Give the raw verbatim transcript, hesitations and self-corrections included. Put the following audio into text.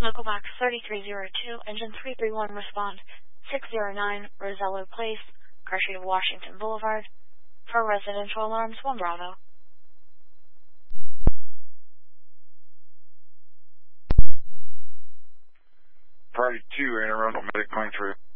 Local box thirty-three oh two, engine three three one, respond. six oh nine, Rosello Place, Car Street of Washington Boulevard. For residential alarms, one Bravo. Priority two, Anne Arundel, medic coming through.